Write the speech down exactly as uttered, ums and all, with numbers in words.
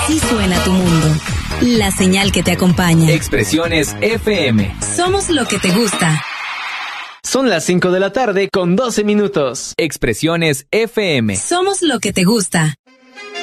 Así suena tu mundo. La señal que te acompaña. Expresiones F M. Somos lo que te gusta. Son las cinco de la tarde con doce minutos. Expresiones F M. Somos lo que te gusta.